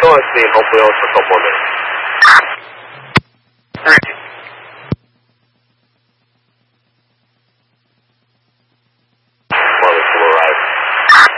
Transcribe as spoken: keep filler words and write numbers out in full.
I've seen Hope Wheels for a couple of minutes.